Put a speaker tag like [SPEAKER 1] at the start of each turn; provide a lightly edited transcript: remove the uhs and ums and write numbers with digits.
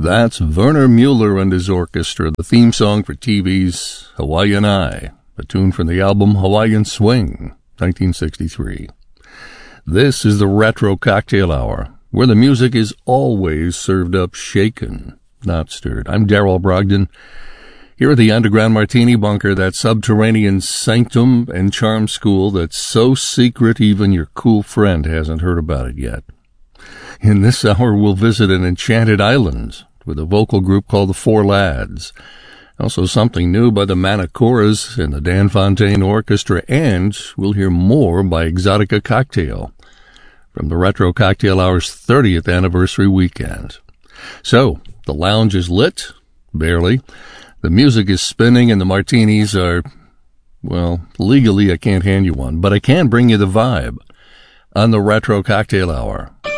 [SPEAKER 1] That's Werner Mueller and his orchestra, the theme song for TV's Hawaiian Eye, a tune from the album Hawaiian Swing, 1963. This is the Retro Cocktail Hour, where the music is always served up shaken, not stirred. I'm Darrell Brogdon, here at the Underground Martini Bunker, that subterranean sanctum and charm school that's so secret even your cool friend hasn't heard about it yet. In this hour, we'll visit an enchanted island with a vocal group called the Four Lads. Also something new by the Manicoras and the Dan Fontaine Orchestra, and we'll hear more by Exotica Cocktail from the Retro Cocktail Hour's 30th anniversary weekend. So, the lounge is lit, barely. The music is spinning and the martinis are, well, legally I can't hand you one, but I can bring you the vibe on the Retro Cocktail Hour.